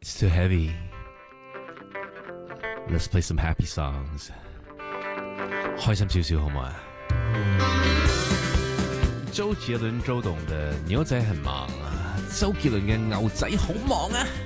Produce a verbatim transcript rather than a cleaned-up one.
It's too heavy. Let's play some happy songs. 開心少少好唔好啊？周杰倫周董的牛仔很忙啊，周杰倫嘅牛仔好忙啊！